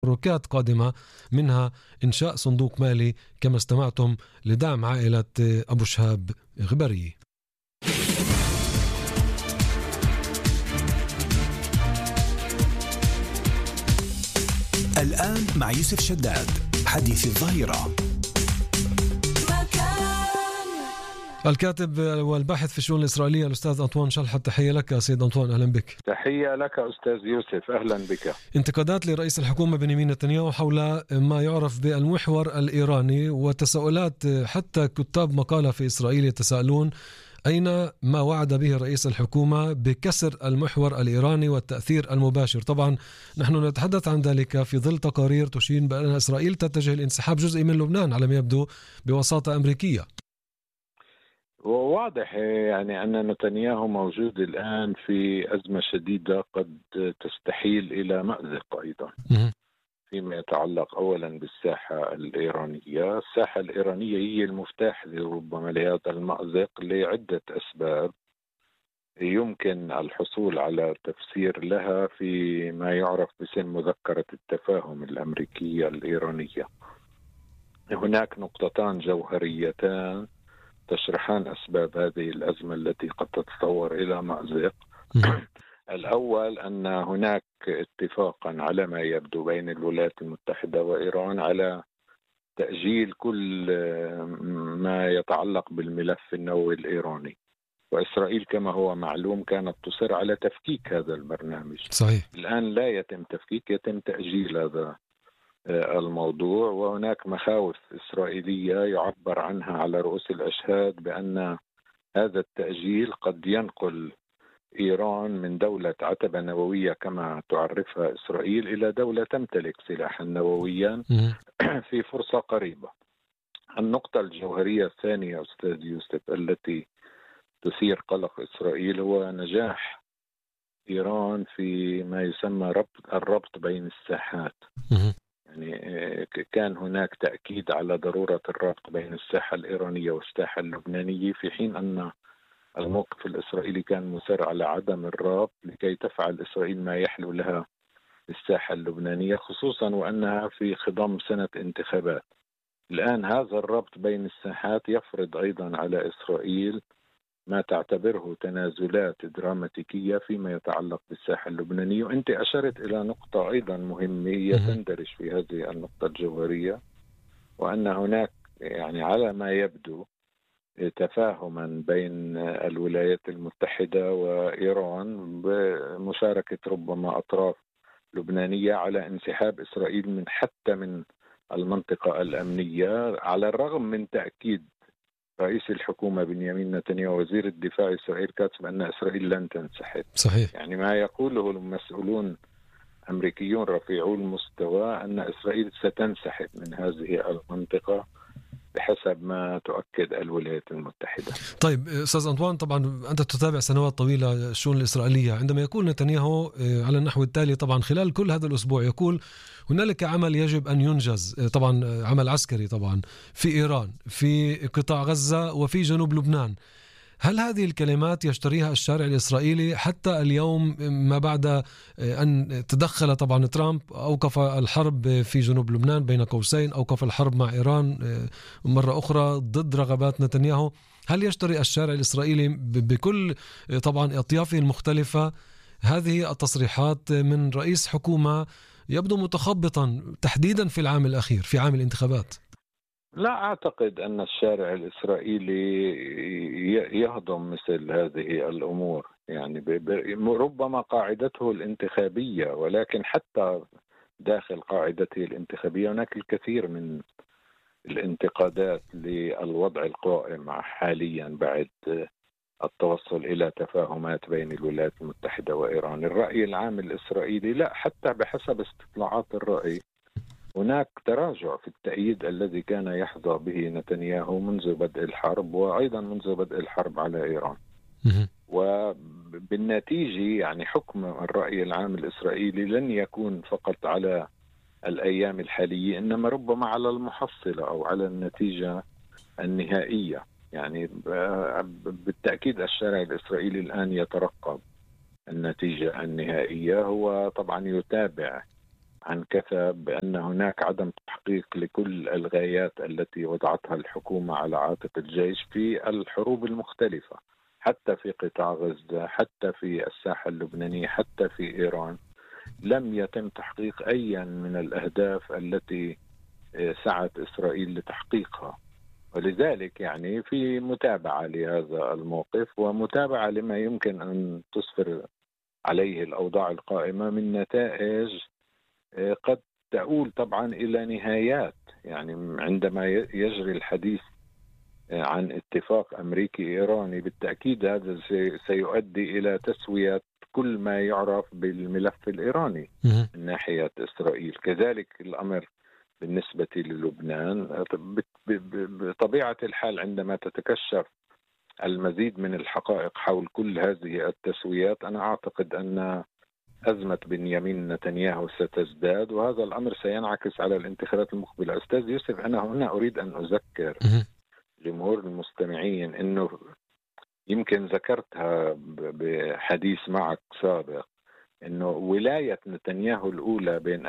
تحركات قادمة، منها إنشاء صندوق مالي كما استمعتم لدعم عائلة أبو شهاب غبري. الآن مع يوسف شداد حديث الظهيرة. الكاتب والباحث في الشؤون الإسرائيلية الأستاذ أنطوان شلحت، تحية لك سيد أنطوان. أهلا بك. تحية لك أستاذ يوسف، أهلا بك. انتقادات لرئيس الحكومة بنيامين نتنياهو حول ما يعرف بالمحور الإيراني، وتساؤلات حتى كتاب مقالة في إسرائيل يتساءلون أين ما وعد به رئيس الحكومة بكسر المحور الإيراني والتأثير المباشر. طبعا نحن نتحدث عن ذلك في ظل تقارير تشير بأن إسرائيل تتجه لانسحاب جزئي من لبنان على ما يبدو بوساطة أمريكية. وواضح يعني أن نتنياهو موجود الآن في أزمة شديدة قد تستحيل إلى مأزق أيضا فيما يتعلق أولا بالساحة الإيرانية. الساحة الإيرانية هي المفتاح ربما لهذا المأزق لعدة أسباب يمكن الحصول على تفسير لها في ما يعرف باسم مذكرة التفاهم الأمريكية الإيرانية. هناك نقطتان جوهريتان تشرحان أسباب هذه الأزمة التي قد تتطور إلى مأزق. الأول أن هناك اتفاقا على ما يبدو بين الولايات المتحدة وإيران على تأجيل كل ما يتعلق بالملف النووي الإيراني، وإسرائيل كما هو معلوم كانت تصر على تفكيك هذا البرنامج. صحيح. الآن لا يتم تفكيك، يتم تأجيل هذا الموضوع، وهناك مخاوف إسرائيلية يعبر عنها على رؤوس الأشهاد بأن هذا التأجيل قد ينقل إيران من دولة عتبة نووية كما تعرفها إسرائيل إلى دولة تمتلك سلاحا نوويا في فرصة قريبة. النقطة الجوهرية الثانية أستاذ يوسف التي تثير قلق إسرائيل هو نجاح إيران في ما يسمى الربط بين الساحات. يعني كان هناك تأكيد على ضرورة الربط بين الساحة الإيرانية والساحة اللبنانية، في حين أن الموقف الإسرائيلي كان مصر على عدم الربط لكي تفعل إسرائيل ما يحلو لها الساحة اللبنانية، خصوصا وأنها في خضم سنة انتخابات. الآن هذا الربط بين الساحات يفرض أيضا على إسرائيل ما تعتبره تنازلات دراماتيكية فيما يتعلق بالساحة اللبنانية. وأنت أشرت إلى نقطة أيضا مهمة تندرج في هذه النقطة الجوهرية، وأن هناك يعني على ما يبدو تفاهما بين الولايات المتحدة وإيران بمشاركة ربما أطراف لبنانية على انسحاب إسرائيل من المنطقة الأمنية، على الرغم من تأكيد رئيس الحكومة بنيامين نتنياهو وزير الدفاع إسرائيل كاتب أن إسرائيل لن تنسحب. صحيح. يعني ما يقوله المسؤولون أمريكيون رفيعو المستوى أن إسرائيل ستنسحب من هذه المنطقة بحسب ما تؤكد الولايات المتحدة. طيب أستاذ أنطوان، طبعا أنت تتابع سنوات طويلة الشؤون الإسرائيلية. عندما يقول نتنياهو على النحو التالي، طبعا خلال كل هذا الأسبوع يقول هنالك عمل يجب أن ينجز، طبعا عمل عسكري طبعا في إيران، في قطاع غزة، وفي جنوب لبنان. هل هذه الكلمات يشتريها الشارع الإسرائيلي حتى اليوم ما بعد أن تدخل طبعا ترامب، أوقف الحرب في جنوب لبنان بين قوسين، أوقف الحرب مع إيران مرة أخرى ضد رغبات نتنياهو؟ هل يشتري الشارع الإسرائيلي بكل طبعا أطيافه المختلفة هذه التصريحات من رئيس حكومة يبدو متخبطا تحديدا في العام الأخير في عام الانتخابات؟ لا أعتقد أن الشارع الإسرائيلي يهضم مثل هذه الأمور، يعني ربما قاعدته الانتخابية، ولكن حتى داخل قاعدته الانتخابية هناك الكثير من الانتقادات للوضع القائم حاليا بعد التوصل إلى تفاهمات بين الولايات المتحدة وإيران. الرأي العام الإسرائيلي لا، حتى بحسب استطلاعات الرأي هناك تراجع في التأييد الذي كان يحظى به نتنياهو منذ بدء الحرب، وأيضا منذ بدء الحرب على إيران. وبالنتيجة يعني حكم الرأي العام الإسرائيلي لن يكون فقط على الأيام الحالية، إنما ربما على المحصلة أو على النتيجة النهائية. يعني بالتأكيد الشارع الإسرائيلي الآن يترقب النتيجة النهائية. هو طبعا يتابع عن كثب بأن هناك عدم تحقيق لكل الغايات التي وضعتها الحكومة على عاتق الجيش في الحروب المختلفة، حتى في قطاع غزة، حتى في الساحة اللبنانية، حتى في إيران. لم يتم تحقيق أي من الأهداف التي سعت إسرائيل لتحقيقها. ولذلك يعني في متابعة لهذا الموقف ومتابعة لما يمكن أن تسفر عليه الأوضاع القائمة من نتائج قد تؤول طبعا إلى نهايات. يعني عندما يجري الحديث عن اتفاق أمريكي إيراني بالتأكيد هذا سيؤدي إلى تسوية كل ما يعرف بالملف الإيراني من ناحية إسرائيل. كذلك الأمر بالنسبة للبنان. بطبيعة الحال عندما تتكشف المزيد من الحقائق حول كل هذه التسويات، أنا أعتقد أن أزمة بنيامين نتنياهو ستزداد، وهذا الأمر سينعكس على الانتخابات المقبلة. أستاذ يوسف، أنا هنا أريد أن أذكر جمهور المستمعين أنه يمكن ذكرتها بحديث معك سابق، أنه ولاية نتنياهو الأولى بين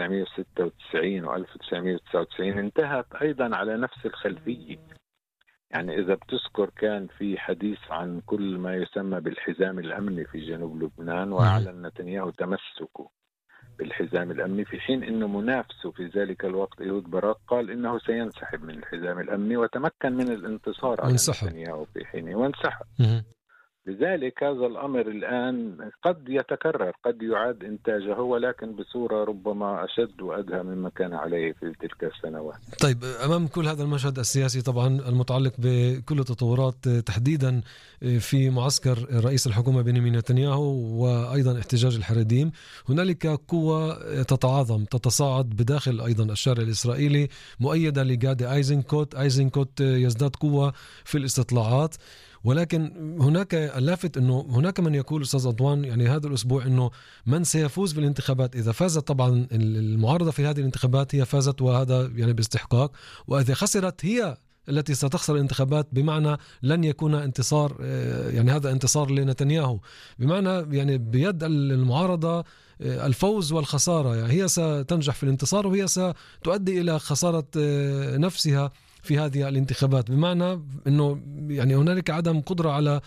1996 و 1999 انتهت أيضا على نفس الخلفية. يعني إذا بتذكر كان في حديث عن كل ما يسمى بالحزام الأمني في جنوب لبنان، وأعلن نتنياهو تمسكه بالحزام الأمني، في حين أنه منافسه في ذلك الوقت إيهود باراك قال إنه سينسحب من الحزام الأمني وتمكن من الانتصار على نتنياهو في حينه وانسحب. لذلك هذا الأمر الآن قد يتكرر، قد يعاد إنتاجه، ولكن بصورة ربما أشد وأدهى مما كان عليه في تلك السنوات. طيب، أمام كل هذا المشهد السياسي طبعا المتعلق بكل التطورات تحديدا في معسكر رئيس الحكومة بنيامين نتنياهو وأيضا احتجاج الحريديم، هنالك قوة تتعاظم تتصاعد بداخل أيضا الشارع الإسرائيلي مؤيدة لقادة أيزنكوت يزداد قوة في الاستطلاعات. ولكن هناك اللافت أنه هناك من يقول أستاذ أضوان يعني هذا الأسبوع أنه من سيفوز بالانتخابات إذا فازت طبعا المعارضة في هذه الانتخابات هي فازت، وهذا يعني باستحقاق، وإذا خسرت هي التي ستخسر الانتخابات، بمعنى لن يكون انتصار، يعني هذا انتصار لنتنياهو، بمعنى يعني بيد المعارضة الفوز والخسارة. يعني هي ستنجح في الانتصار وهي ستؤدي إلى خسارة نفسها في هذه الانتخابات، بمعنى أنه يعني هنالك عدم قدرة على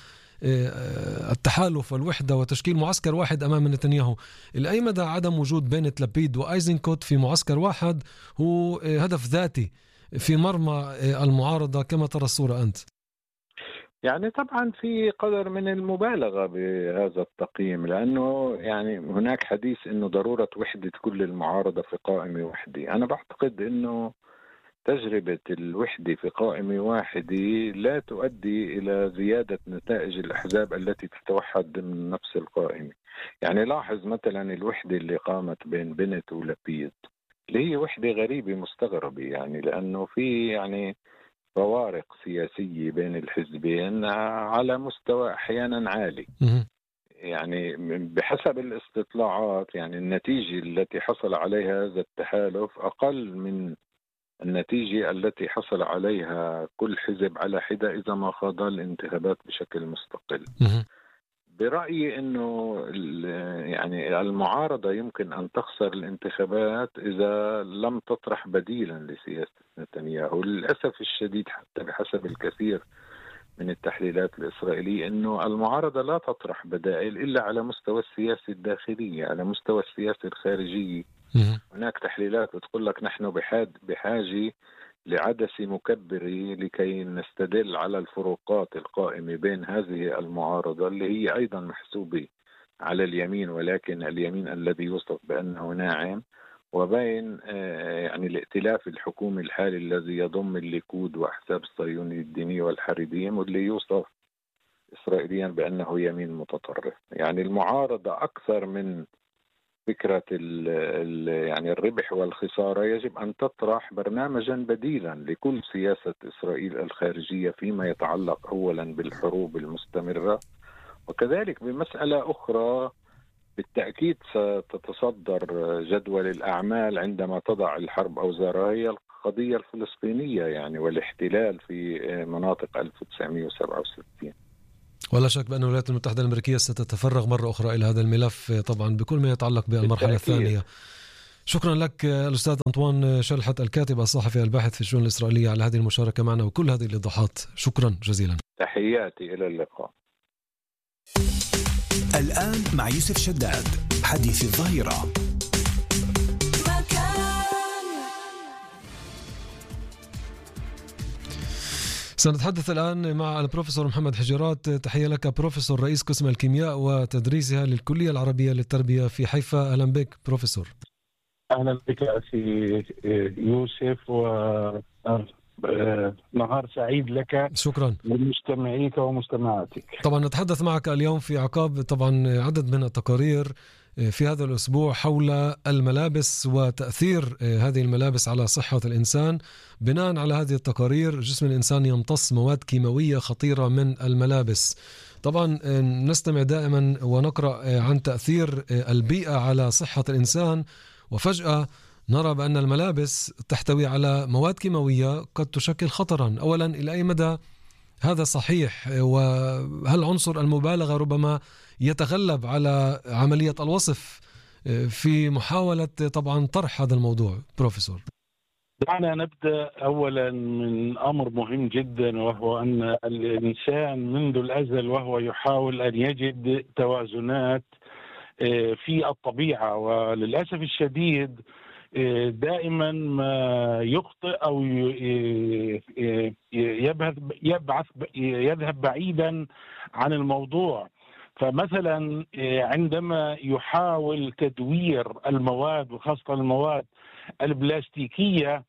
التحالف والوحدة وتشكيل معسكر واحد أمام نتنياهو. لأي مدى عدم وجود بينت لبيد وأيزنكوت في معسكر واحد هو هدف ذاتي في مرمى المعارضة كما ترى الصورة أنت؟ يعني طبعا في قدر من المبالغة بهذا التقييم، لأنه يعني هناك حديث أنه ضرورة وحدة كل المعارضة في قائمة واحدة. أنا بعتقد أنه تجربة الوحدة في قائمة واحدة لا تؤدي إلى زيادة نتائج الأحزاب التي تتوحد ضمن نفس القائمة. يعني لاحظ مثلا الوحدة اللي قامت بين بنت ولبيد، اللي هي وحدة غريبة مستغربة، يعني لأنه في يعني فوارق سياسية بين الحزبين على مستوى أحيانا عالي. يعني بحسب الاستطلاعات يعني النتيجة التي حصل عليها هذا التحالف أقل من النتيجة التي حصل عليها كل حزب على حدة إذا ما خاض الانتخابات بشكل مستقل. برأيي أنه يعني المعارضة يمكن أن تخسر الانتخابات إذا لم تطرح بديلا لسياسة نتنياهو. للأسف الشديد حتى بحسب الكثير من التحليلات الإسرائيلية أنه المعارضة لا تطرح بدائل إلا على مستوى السياسة الداخلية. على مستوى السياسة الخارجية هناك تحليلات بتقول لك نحن بحاجة لعدسة مكبرة لكي نستدل على الفروقات القائمة بين هذه المعارضة اللي هي أيضا محسوبة على اليمين، ولكن اليمين الذي يوصف بأنه ناعم، وبين يعني الائتلاف الحكومي الحالي الذي يضم الليكود وأحزاب الصهيونية الدينية والحريديم، واللي يوصف إسرائيليا بأنه يمين متطرف. يعني المعارضة أكثر من فكرة يعني الربح والخسارة يجب أن تطرح برنامجا بديلا لكل سياسة إسرائيل الخارجية فيما يتعلق أولا بالحروب المستمرة، وكذلك بمسألة أخرى بالتأكيد ستتصدر جدول الأعمال عندما تضع الحرب أوزارها، هي القضية الفلسطينية يعني والاحتلال في مناطق 1967. ولا شك بأن الولايات المتحدة الأمريكية ستتفرغ مرة أخرى إلى هذا الملف طبعا بكل ما يتعلق بالمرحلة الثانية. شكرا لك الأستاذ أنطوان شلحت، الكاتب الصحفي الباحث في الشؤون الإسرائيلية، على هذه المشاركة معنا وكل هذه الإيضاحات. شكرا جزيلا. تحياتي، إلى اللقاء. الآن مع يوسف شداد، حديث الظهيرة. سنتحدث الآن مع البروفيسور محمد حجرات. تحية لك بروفيسور، رئيس قسم الكيمياء وتدريسها للكلية العربية للتربية في حيفا. أهلا بك بروفيسور. أهلا بك أخي يوسف، ونهار سعيد لك. شكرا لمستمعيك ومستمعاتك. طبعا نتحدث معك اليوم في عقاب طبعا عدد من التقارير في هذا الأسبوع حول الملابس وتأثير هذه الملابس على صحة الإنسان. بناء على هذه التقارير جسم الإنسان يمتص مواد كيماوية خطيرة من الملابس. طبعا نستمع دائما ونقرأ عن تأثير البيئة على صحة الإنسان، وفجأة نرى بأن الملابس تحتوي على مواد كيماوية قد تشكل خطرا. أولا، إلى أي مدى هذا صحيح؟ وهل عنصر المبالغة ربما يتغلب على عملية الوصف في محاولة طبعا طرح هذا الموضوع؟ بروفيسور، دعنا نبدأ أولا من أمر مهم جدا، وهو أن الإنسان منذ الأزل وهو يحاول أن يجد توازنات في الطبيعة، وللأسف الشديد دائما ما يخطئ أو يذهب بعيدا عن الموضوع. فمثلا عندما يحاول تدوير المواد وخاصة المواد البلاستيكية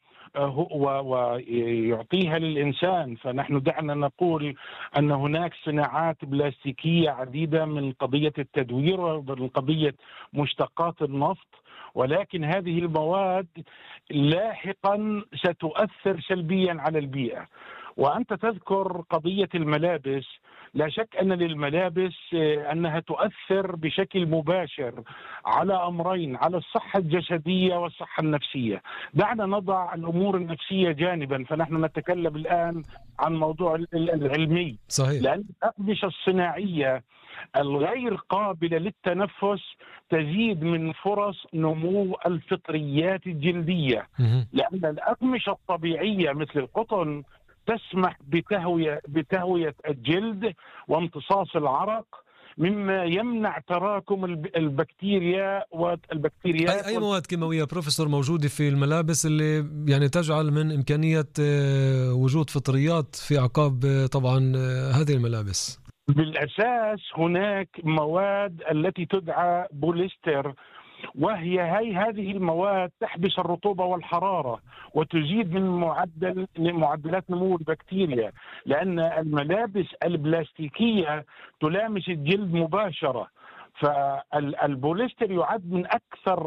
ويعطيها للإنسان، فنحن دعنا نقول أن هناك صناعات بلاستيكية عديدة من قضية التدوير ومن قضية مشتقات النفط، ولكن هذه المواد لاحقا ستؤثر سلبيا على البيئة. وأنت تذكر قضية الملابس، لا شك أن للملابس أنها تؤثر بشكل مباشر على أمرين، على الصحة الجسدية والصحة النفسية. دعنا نضع الأمور النفسية جانبا، فنحن نتكلم الآن عن موضوع العلمي. صحيح. لأن الأقمشة الصناعية الغير قابلة للتنفس تزيد من فرص نمو الفطريات الجلدية، لأن الأقمشة الطبيعية مثل القطن تسمح بتهوية الجلد وامتصاص العرق، مما يمنع تراكم البكتيريا والبكتيريات. أي مواد كيماوية بروفيسور موجودة في الملابس اللي يعني تجعل من إمكانية وجود فطريات في أعقاب طبعا هذه الملابس؟ بالأساس هناك مواد التي تدعى بوليستر، وهي هذه المواد تحبس الرطوبة والحرارة وتزيد من معدلات نمو البكتيريا، لأن الملابس البلاستيكية تلامس الجلد مباشرة. فالبوليستر يعد من أكثر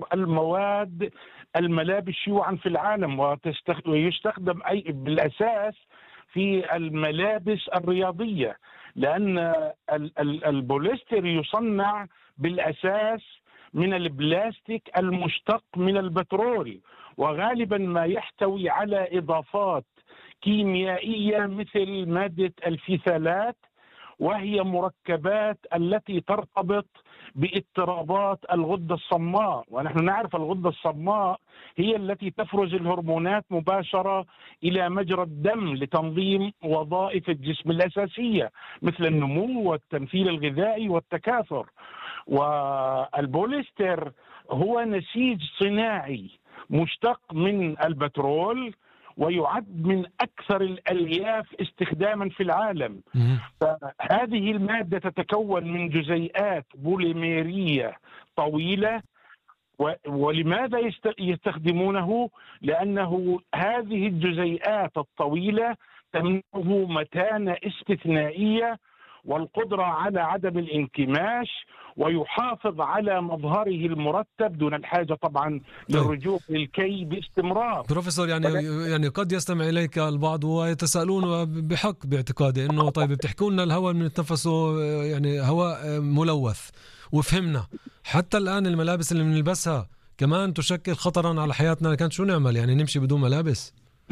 الملابس شيوعا في العالم، ويستخدم بالأساس في الملابس الرياضية، لأن البوليستر يصنع بالأساس من البلاستيك المشتق من البترول، وغالبا ما يحتوي على إضافات كيميائية مثل مادة الفيثالات، وهي مركبات التي ترتبط باضطرابات الغدة الصماء. ونحن نعرف الغدة الصماء هي التي تفرز الهرمونات مباشرة إلى مجرى الدم لتنظيم وظائف الجسم الأساسية مثل النمو والتمثيل الغذائي والتكاثر. والبوليستر هو نسيج صناعي مشتق من البترول، ويعد من أكثر الألياف استخداما في العالم. فهذه المادة تتكون من جزيئات بوليميرية طويلة. ولماذا يستخدمونه؟ لأنه هذه الجزيئات الطويلة تمنحه متانة استثنائية والقدرة على عدم الانكماش، ويحافظ على مظهره المرتب دون الحاجة طبعا للرجوع للكي باستمرار. بروفيسور، يعني قد يستمع إليك البعض ويتساءلون بحق باعتقادي إنه طيب بتحكوا لنا الهواء اللي بنتنفسه يعني هواء ملوث، وفهمنا حتى الآن الملابس اللي بنلبسها كمان تشكل خطرا على حياتنا. كانت شو نعمل؟ يعني نمشي بدون ملابس؟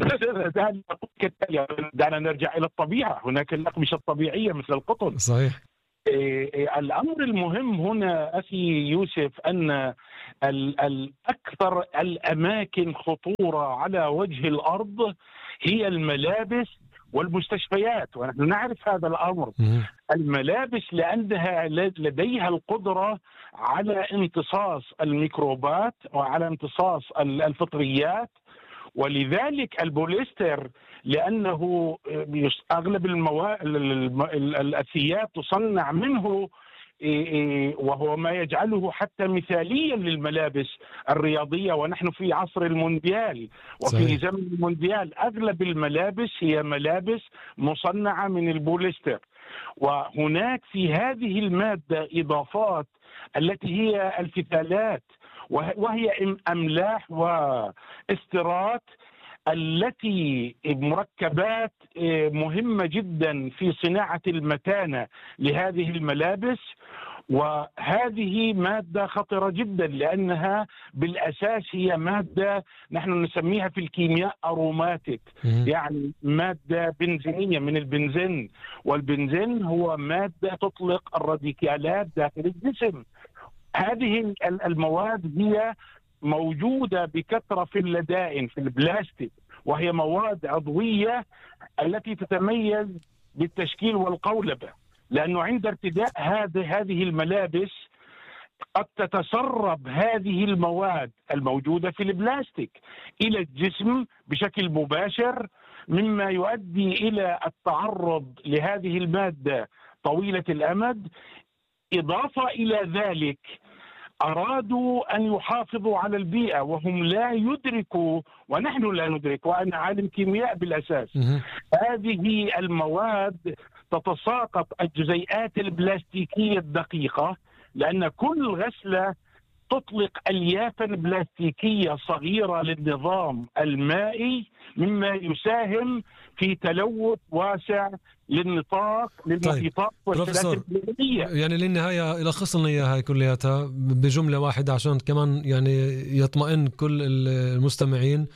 دعنا نرجع إلى الطبيعة. هناك الأقمشة الطبيعية مثل القطن. صحيح. الأمر المهم هنا أخي يوسف أن الأكثر الأماكن خطورة على وجه الأرض هي الملابس والمستشفيات، ونحن نعرف هذا الأمر. الملابس لأنها لديها القدرة على امتصاص الميكروبات وعلى امتصاص الفطريات، ولذلك البوليستر لأنه أغلب الثياب تصنع منه، وهو ما يجعله حتى مثاليا للملابس الرياضية، ونحن في عصر المونديال وفي زمن المونديال أغلب الملابس هي ملابس مصنعة من البوليستر. وهناك في هذه المادة إضافات التي هي الفتالات، وهي أملاح واسترات، التي مركبات مهمة جدا في صناعة المتانة لهذه الملابس. وهذه مادة خطرة جدا لأنها بالأساس هي مادة نحن نسميها في الكيمياء أروماتيك، يعني مادة بنزينية من البنزين، والبنزين هو مادة تطلق الراديكالات داخل الجسم. هذه المواد هي موجودة بكثرة في اللدائن في البلاستيك، وهي مواد عضوية التي تتميز بالتشكيل والقولبة، لأنه عند ارتداء هذه الملابس قد تتسرب هذه المواد الموجودة في البلاستيك إلى الجسم بشكل مباشر، مما يؤدي إلى التعرض لهذه المادة طويلة الأمد. إضافة إلى ذلك أرادوا أن يحافظوا على البيئة وهم لا يدركوا ونحن لا ندرك، وأنا عالم كيمياء بالأساس. هذه المواد تتساقط الجزيئات البلاستيكية الدقيقة، لأن كل غسلة تطلق أليافا بلاستيكية صغيرة للنظام المائي، مما يساهم في تلوث واسع للنطاق للمحيطات والسلاسل البيئية. يعني للنهاية يلخص لنا إياها كلياتها بجملة واحدة عشان كمان يعني يطمئن كل المستمعين.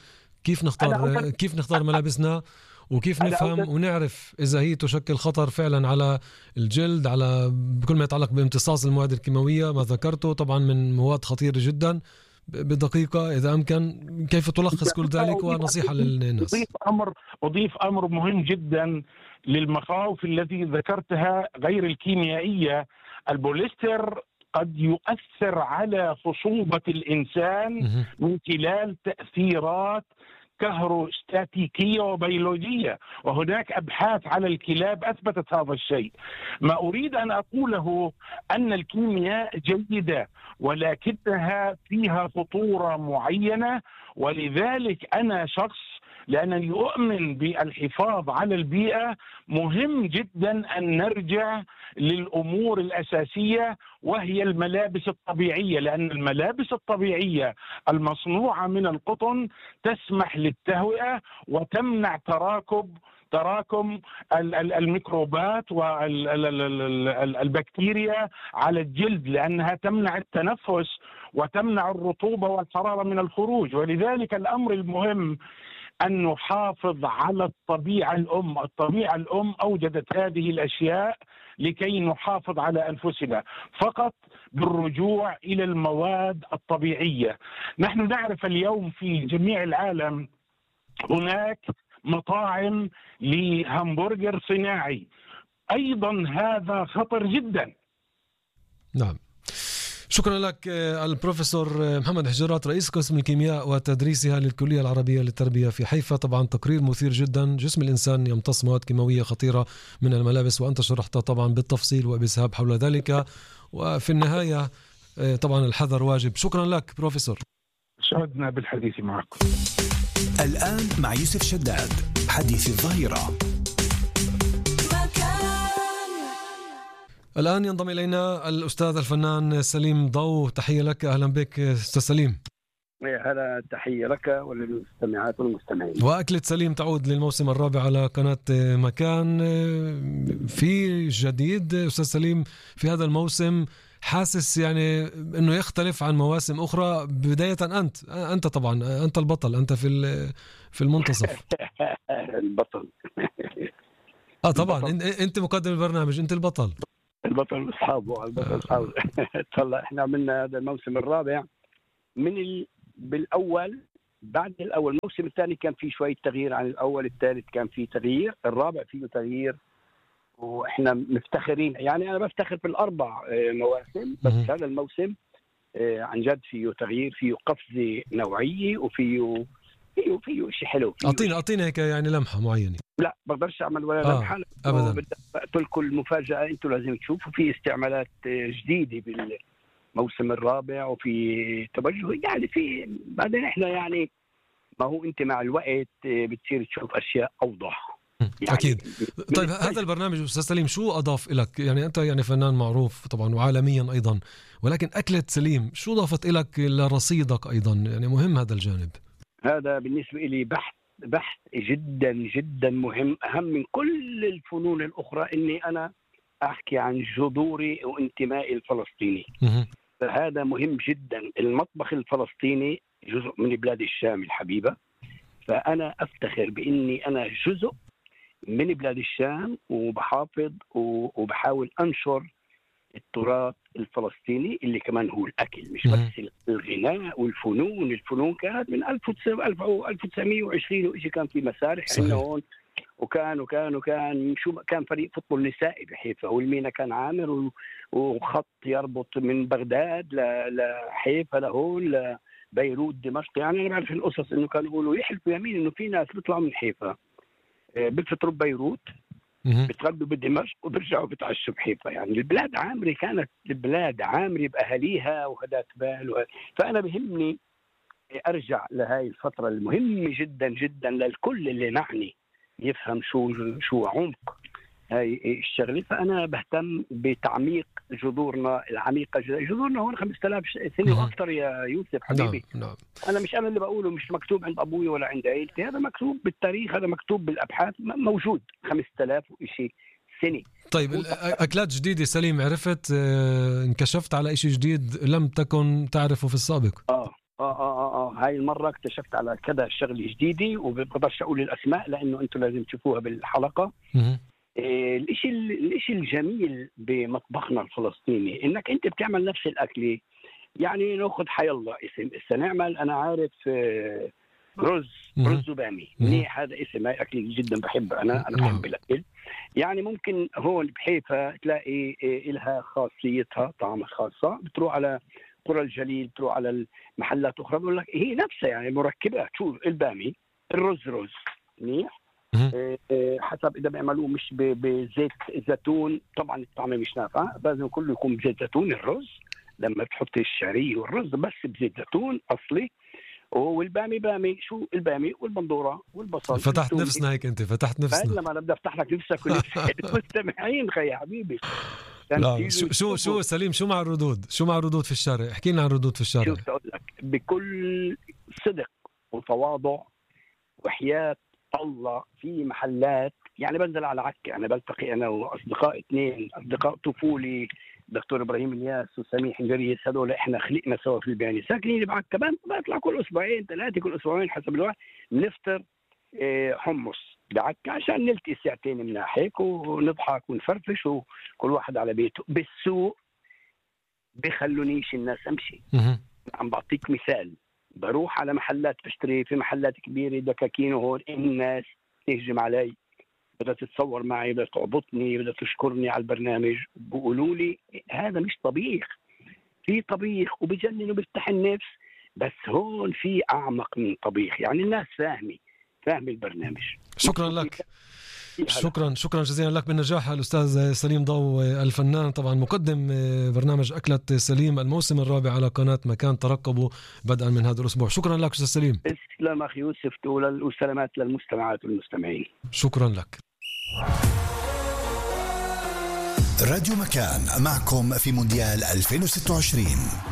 كيف نختار ملابسنا، وكيف نفهم ونعرف إذا هي تشكل خطر فعلا على الجلد، على كل ما يتعلق بامتصاص المواد الكيماوية ما ذكرته طبعا من مواد خطيرة جدا. بدقيقة إذا أمكن كيف تلخص كل ذلك ونصيحة للناس. أضيف أمر مهم جدا للمخاوف التي ذكرتها غير الكيميائية. البوليستر قد يؤثر على خصوبة الإنسان من خلال تأثيرات كهروستاتيكية وبيولوجية، وهناك أبحاث على الكلاب أثبتت هذا الشيء. ما أريد أن أقوله أن الكيمياء جيدة، ولكنها فيها خطورة معينة، ولذلك أنا شخص لأنني أؤمن بالحفاظ على البيئة مهم جدا أن نرجع للأمور الأساسية، وهي الملابس الطبيعية، لأن الملابس الطبيعية المصنوعة من القطن تسمح للتهوئة وتمنع تراكم الميكروبات والبكتيريا على الجلد، لأنها تمنع التنفس وتمنع الرطوبة والحرارة من الخروج. ولذلك الأمر المهم أن نحافظ على الطبيعة الأم. الطبيعة الأم أوجدت هذه الأشياء لكي نحافظ على أنفسنا فقط بالرجوع إلى المواد الطبيعية. نحن نعرف اليوم في جميع العالم هناك مطاعم لهمبرجر صناعي، أيضا هذا خطر جدا. نعم، شكرا لك البروفيسور محمد حجرات، رئيس قسم الكيمياء وتدريسها للكلية العربية للتربية في حيفا. طبعا تقرير مثير جدا. جسم الإنسان يمتص مواد كيماوية خطيرة من الملابس، وأنت شرحتها طبعا بالتفصيل وبإسهاب حول ذلك، وفي النهاية طبعا الحذر واجب. شكرا لك بروفيسور، سعدنا بالحديث معكم. الآن مع يوسف شداد، حديث الظهيرة. الآن ينضم إلينا الأستاذ الفنان سليم ضو. تحية لك، أهلا بك أستاذ سليم. هلا، تحية لك وللمستمعات والمستمعين. وأكلة سليم تعود للموسم الرابع على قناة مكان. في جديد أستاذ سليم في هذا الموسم؟ حاسس يعني أنه يختلف عن مواسم أخرى؟ بداية أنت طبعا أنت البطل، أنت في المنتصف. البطل. طبعا أنت مقدم البرنامج، أنت البطل. البطل أصحابه. طلع إحنا عملنا هذا الموسم الرابع بالأول بعد الأول الموسم الثاني كان في شوية تغيير عن الأول، الثالث كان في تغيير، الرابع فيه تغيير، وإحنا مفتخرين. يعني أنا بفتخر في الأربع مواسم، بس هذا الموسم عن جد فيه تغيير، فيه قفزة نوعية، وفيه شيء حلو. أعطينا هيك يعني لمحة معينة. لا بقدرش أعمل ولا لمحة أبدا. قلت لكم المفاجأة، أنتم لازم تشوفوا في استعمالات جديدة بالموسم الرابع، وفي توجه يعني في بعدين إحنا يعني ما هو أنت مع الوقت بتصير تشوف أشياء أوضح. يعني أكيد. طيب هذا البرنامج أستاذ سليم شو أضاف لك؟ يعني أنت يعني فنان معروف طبعا وعالميا أيضا، ولكن أكلة سليم شو ضافت لك لرصيدك أيضا؟ يعني مهم هذا الجانب. هذا بالنسبة لي بحث جدا جدا مهم، أهم من كل الفنون الأخرى، إني أنا أحكي عن جذوري وانتمائي الفلسطيني. فهذا مهم جدا. المطبخ الفلسطيني جزء من بلاد الشام الحبيبة، فأنا أفتخر بإني أنا جزء من بلاد الشام، وبحافظ وبحاول أنشر التراث الفلسطيني اللي كمان هو الأكل، مش بس الغناء والفنون. الفنون كانت من 1920 وإشي، كان في مسارح عندنا هون، وكان شو كان فريق فوتبول نسائي بحيفا، والمينا كان عامر، وخط يربط من بغداد لحيفا لهون لبيروت دمشق. يعني أنا بعرف القصص إنه كانوا يقولوا يحلفوا يمين إنه في ناس بيطلعوا من حيفا بفطروا ببيروت، بتغدوا بدمشق، وبرجعوا بتعشوا بحيفا. يعني البلاد عامرة، كانت البلاد عامرة بأهاليها وهدات بال فأنا بهمني أرجع لهاي الفترة المهمة جدا جدا للكل اللي معني يفهم شو عمق هاي الشغلة. فأنا بهتم بتعميق جذورنا العميقة. جذورنا هون 5000 سنة وأكثر يا يوسف حبيبي. نعم. أنا اللي بقوله، مش مكتوب عند أبوي ولا عند عائلتي، هذا مكتوب بالتاريخ، هذا مكتوب بالأبحاث، موجود 5000 وإشي سنة. طيب أكلات جديدة سليم، عرفت انكشفت على إشي جديد لم تكن تعرفه في السابق؟ هاي المرة اكتشفت على كذا شغلة جديدة، وبقدرش أقول الأسماء لأنه أنتم لازم تشوفوها بالحلقة. الاشي الجميل بمطبخنا الفلسطيني انك انت بتعمل نفس الاكله. يعني ناخذ حيالله اسم نعمل، انا عارف رز وبامي منيح، هذا اسم، هاي اكل جدا بحبه. انا بحب الاكل. يعني ممكن هون بحيفا تلاقي إلها خاصيتها، طعمها خاصه. بتروح على قرى الجليل، بتروح على المحلات اخرى بقول لك هي نفسها، يعني مركبات. شوف البامي، الرز منيح، حسب اذا بيعملوه مش بزيت زيتون، طبعا الطعم مش نافع، لازم كله يكون بزيت زيتون. الرز لما بتحط الشعريه والرز بس بزيت زيتون اصلي. والبامي بامي، شو البامي والبندوره والبصل. فتحت نفسنا هيك، انت فتحت نفسنا. لما انا بدي افتح لك نفسك ونفس المستمعين خي حبيبي. شو سليم، شو مع الردود في الشارع؟ احكي لنا عن الردود في الشارع. شو اقول لك بكل صدق وتواضع وحياة الله، في محلات يعني بنزل على عكا، أنا بلتقي أنا وأصدقاء 2 أصدقاء طفولي، دكتور إبراهيم الياس وسميح جريس، هذول إحنا خلقنا سوا في البياني، ساكنين بعكا. بطلع كل أسبوعين 3 كل أسبوعين حسب الوقت، بنفطر حمص بعكا عشان نلتقي ساعتين من هيك ونضحك ونفرفش وكل واحد على بيته. بالسوق بخلونيش الناس أمشي. عم بعطيك مثال، بروح على محلات اشتري، في محلات كبيرة دكاكين وهون الناس تهجم علي، بدها تتصور معي، بدها تعبطني، بدها تشكرني على البرنامج، بيقولوا لي هذا مش طبيخ. في طبيخ وبجنن وبيفتح النفس، بس هون في أعمق من طبيخ. يعني الناس فاهم البرنامج. شكرا لك، شكرا جزيلا لك. بالنجاح الأستاذ سليم ضو الفنان، طبعا مقدم برنامج أكلة سليم الموسم الرابع على قناة مكان، ترقبوا بدءا من هذا الأسبوع. شكرا لك أستاذ سليم. اسلام أخي يوسف، والسلامات للمستمعات والمستمعين. شكرا لك. راديو مكان معكم في مونديال 2026.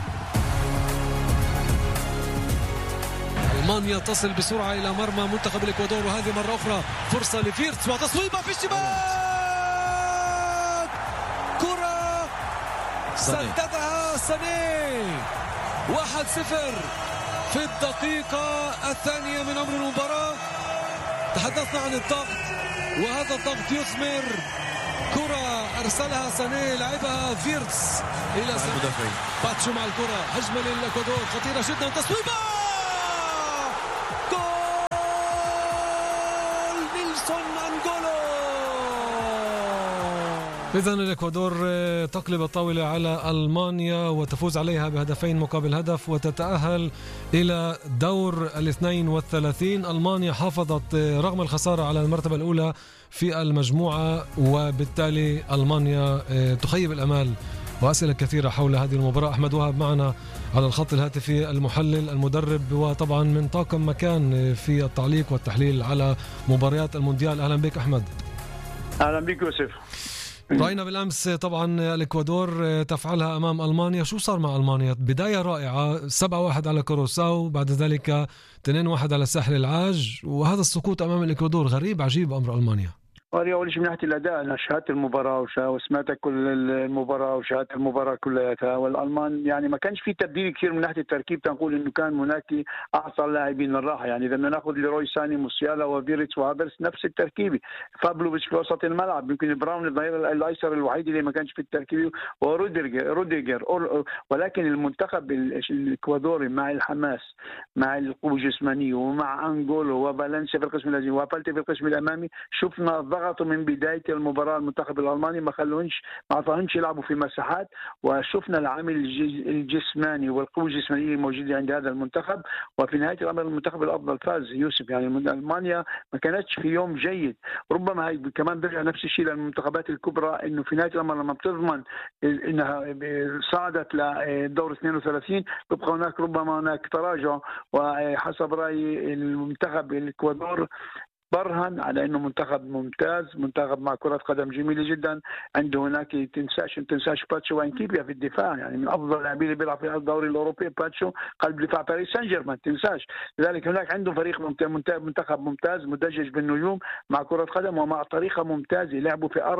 ألمانيا تصل بسرعة إلى مرمى منتخب الإكوادور، وهذه مرة أخرى فرصة لفيرتس وتصويبة في الشباك، كرة سددها ساني. 1-0 في الدقيقة 2 من عمر المباراة. تحدثنا عن الضغط، وهذا الضغط يثمر كرة أرسلها سانيه، لعبها فيرتس إلى المدافعين. باتشو مع الكرة، هجمة للإكوادور خطيرة جدا، تصويبة جول نيلسون أنغولو. إذن الإكوادور تقلب الطاولة على ألمانيا وتفوز عليها بهدفين مقابل هدف وتتأهل إلى دور 32. ألمانيا حافظت رغم الخسارة على المرتبة الأولى في المجموعة، وبالتالي ألمانيا تخيب الأمال. وأسئلة كثيرة حول هذه المباراة. أحمد وهب معنا على الخط الهاتفي، المحلل المدرب وطبعا من طاقم مكان في التعليق والتحليل على مباريات المونديال. أهلا بك أحمد. أهلا بك يوسف. رأينا بالأمس طبعا الإكوادور تفعلها أمام ألمانيا. شو صار مع ألمانيا؟ بداية رائعة، 7-1 على كوروساو، بعد ذلك 2-1 على ساحل العاج، وهذا السقوط أمام الإكوادور غريب عجيب أمر ألمانيا. أول شيء من ناحية الأداء، أنا شاهدت المباراة وسمعت كل المباراة وشاهدت المباراة كلها، والألمان يعني ما كانش في تبديل كثير من ناحية التركيب، تنقول إنه كان هناك أعطى اللاعبين الراحة. يعني إذا بدنا ناخذ لروي ساني، موسيالا وفيرتس وهافرس نفس التركيبة، فابلوفيتش في وسط الملعب، يمكن براون الظهير الأيسر الوحيد اللي ما كانش في التركيبة، وروديجر. ولكن المنتخب الإكوادوري مع الحماس، مع القوة الجسمانية، ومع أنغولو وفالنسيا في القسم الهجومي وبالتي في القسم الأمامي، شفنا ضغطوا من بداية المباراة. المنتخب الألماني ما عطاهمش يلعبوا في مساحات، وشفنا العامل الجسماني والقوة الجسمانية الموجودة عند هذا المنتخب. وفي نهاية الأمر المنتخب الأفضل فاز يوسف. يعني ألمانيا ما كانتش في يوم جيد. ربما هي كمان برجع نفس الشيء للمنتخبات الكبرى، إنه في نهاية الأمر لما بتضمن إنها صعدت لدور 32 تبقى ربما هناك تراجع. وحسب رأيي المنتخب الإكوادور برهن على انه منتخب ممتاز، منتخب مع كرة قدم جميلة جدا. عنده هناك تنساش باتشو وانكيبيا في الدفاع، يعني من افضل اللاعبين اللي بيلعب في الدوري الاوروبي. باتشو قلب دفاع باريس سان جيرمان تنساش. لذلك هناك عنده فريق منتخب ممتاز مدجج بالنجوم مع كرة قدم ومع طريقة ممتازة. لعبوا في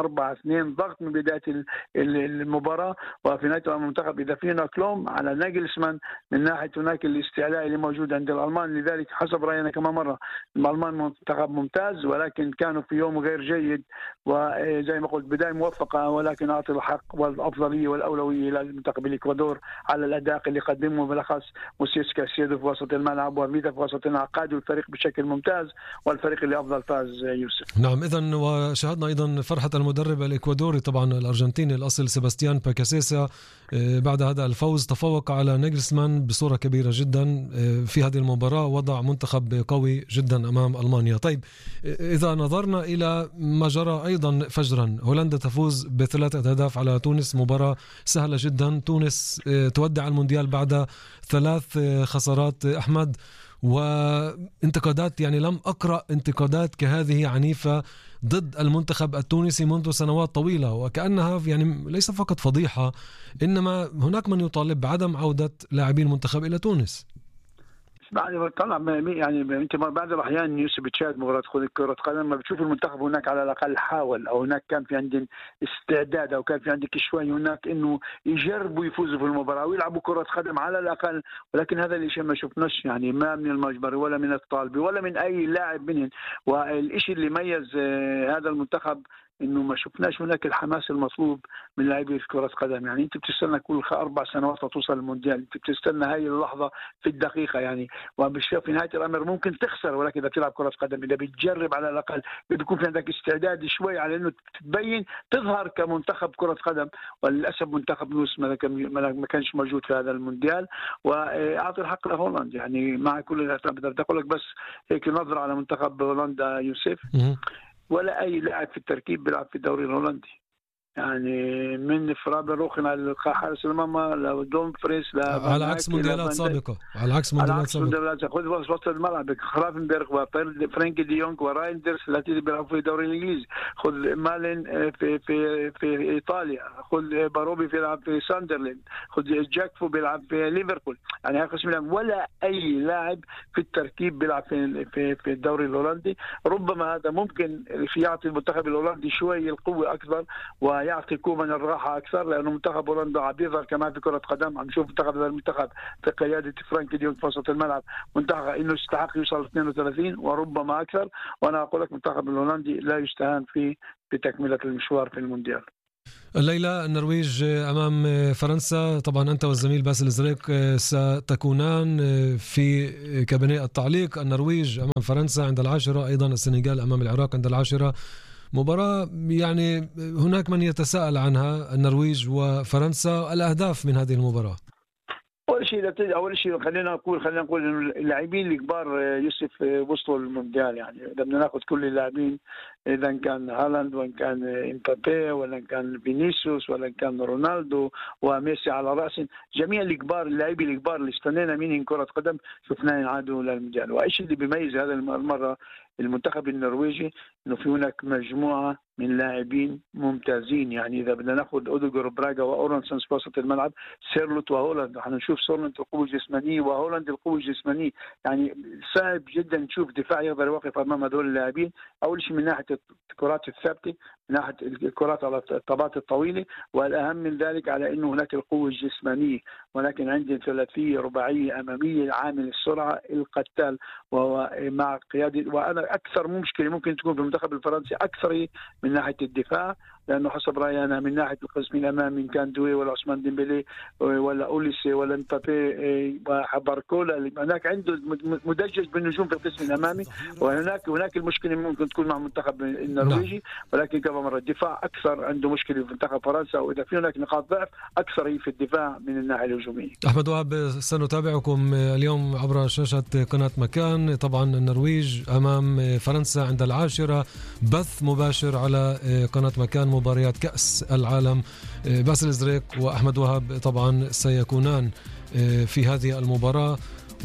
4-4-2 ضغط من بداية المباراة. وفي نهاية المنتخب اذا في هناك لوم على ناجلسمان من ناحية هناك الاستعلاء اللي موجود عند الالمان. لذلك حسب راينا كمان مرة الالمان منتخب ممتاز، ولكن كانوا في يوم غير جيد. وزي ما قلت بداية موفقة، ولكن أعطي الحق والأفضلية والأولوية للمنتخب الإكوادور على الأداء اللي قدمه، بالأخص موسيس كاسيدو في وسط الملعب وميتا في وسط الملعب، قادوا الفريق بشكل ممتاز، والفريق اللي أفضل فاز يوسف. نعم، إذن وشاهدنا أيضا فرحة المدرب الإكوادوري طبعا الأرجنتيني الأصل سيباستيان باكاسيسا بعد هذا الفوز. تفوق على ناجلسمان بصورة كبيرة جدا في هذه المباراة، وضع منتخب قوي جدا أمام ألمانيا. طيب، إذا نظرنا إلى ما جرى أيضا فجرا، هولندا تفوز ب3 أهداف على تونس، مباراة سهلة جدا. تونس تودع المونديال بعد 3 خسارات أحمد، وانتقادات، يعني لم أقرأ انتقادات كهذه عنيفة ضد المنتخب التونسي منذ سنوات طويلة، وكأنها يعني ليس فقط فضيحة، إنما هناك من يطالب بعدم عودة لاعبي المنتخب إلى تونس. بعد طلع يعني انت بعض الاحيان يوسف بتشاهد مباراه كره قدم، ما بتشوف المنتخب هناك على الاقل حاول، او هناك كان في عندهم استعداد، او كان في عندك شوي هناك انه يجربوا يفوزوا في المباراه ويلعبوا كره قدم على الاقل. ولكن هذا الشيء ما شفناش، يعني ما من المجبري ولا من الطالبي ولا من اي لاعب منهم. والشيء اللي ميز هذا المنتخب انه ما شفناش هناك الحماس المطلوب من لاعبي كرة قدم. يعني انت بتستنى كل 4 سنوات لتوصل للمونديال، انت بتستنى هاي اللحظة في الدقيقة يعني. وبالشوف في نهاية الامر ممكن تخسر، ولكن اذا بتلعب كرة قدم، اذا بتجرب على الاقل، بيكون في عندك استعداد شوي على انه تبين تظهر كمنتخب كرة قدم. وللاسف منتخب تونس ما كانش موجود في هذا المونديال. واعطي الحق لهولندا، يعني مع كل الاحترام بدي اقول لك بس هيك نظرة على منتخب هولندا يوسف، ولا أي لاعب في التركيب بيلعب في الدوري الهولندي. يعني من فرابر روخنا حارس المرمى لدومفريس على عكس مونديالات سابقة، على عكس مونديالات سابقة. خذ وسط الملعب خرافنبرغ وفرانكي دي يونغ ورايندرز الذين بيلعبوا في الدوري الإنجليزي، خذ مالين في إيطاليا، خذ باروبي بيلعب في ساندرلاند، خذ جاكفو بيلعب في ليفربول. يعني هذا قسم، ولا أي لاعب في التركيب بيلعب في الدوري الهولندي. ربما هذا ممكن يعطي المنتخب الهولندي شوية القوة أكثر، يعطي كومان الراحه اكثر، لانه منتخب هولندا عم بيظهر كمان في كره قدم. عم نشوف المنتخب في قياده فرانك ديونغ في وسط الملعب منتخب انه يستحق يوصل 32 وربما اكثر. وانا اقول لك المنتخب الهولندي لا يستهان فيه بتكمله المشوار في المونديال. الليلة النرويج أمام فرنسا، طبعا أنت والزميل باسل الزريق ستكونان في كابينيه التعليق. النرويج أمام فرنسا عند 10، أيضا السنغال أمام العراق عند 10. مباراة يعني هناك من يتساءل عنها، النرويج وفرنسا، الأهداف من هذه المباراة. اول شيء خلينا نقول انه اللاعبين الكبار يوسف وصلوا للمونديال. يعني اذا بدنا ناخذ كل اللاعبين، اذا كان هالاند وان كان امبابي ولا كان فينيسيوس ولا كان رونالدو وميسي على راس، جميع الكبار اللاعبين الكبار اللي استنينا منهم كرة قدم شفناهم عادوا للمونديال. وايش اللي بيميز هذا المرة المنتخب النرويجي؟ انه في هناك مجموعة من لاعبين ممتازين. يعني اذا بدنا ناخذ اوديغور براغا واورنسنس في وسط الملعب، سيرلوت وهولاند، حنشوف سيرلوت القوة الجسمانية وهولاند القوة الجسمانية. يعني صعب جدا نشوف دفاع يقدر يوقف امام هذول اللاعبين. اول شيء من ناحية الكرات الثابتة، من ناحية الكرات على الطابات الطويلة، والأهم من ذلك على أنه هناك القوة الجسمانية. ولكن عندي ثلاثية رباعية أمامية، عامل السرعة القتال، وهو مع قيادة. وأنا أكثر مشكلة ممكن تكون في المنتخب الفرنسي أكثر من ناحية الدفاع، لأنه حسب رأيي أنا من ناحية القسم الأمامي من كان دوي ولا عثمان ديمبلي ولا أوليسي ولا مبابي وباركولا، هناك عنده مدجج بالنجوم في القسم الأمامي. وهناك المشكلة ممكن تكون مع المنتخب النرويجي، ولكن كما مرة الدفاع أكثر عنده مشكلة في منتخب فرنسا. وإذا في هناك نقاط ضعف أكثر هي في الدفاع من الناحية الهجومية. أحمد وهب، سنتابعكم اليوم عبر شاشة قناة مكان. طبعا النرويج أمام فرنسا عند 10، بث مباشر على قناة مكان مباريات كأس العالم. باسل الزريق وأحمد وهب طبعا سيكونان في هذه المباراة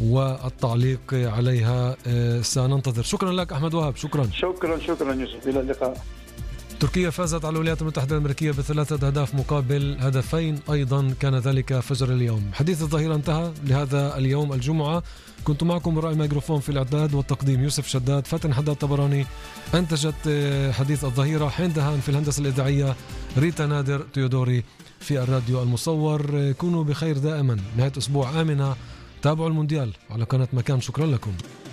والتعليق عليها سننتظر. شكرا لك أحمد وهب. شكرا يوسف، إلى اللقاء. تركيا فازت على الولايات المتحدة الأمريكية ب3 أهداف مقابل هدفين، أيضا كان ذلك فجر اليوم. حديث الظهيرة انتهى لهذا اليوم الجمعة. كنت معكم من رأي الميكروفون في الإعداد والتقديم يوسف شداد. فاتن حداد طبراني أنتجت حديث الظهيرة. حين دهان في الهندسة الإذاعية ريتا نادر تيودوري في الراديو المصور. كونوا بخير دائما، نهاية أسبوع آمنة. تابعوا المونديال على قناة مكان. شكرا لكم.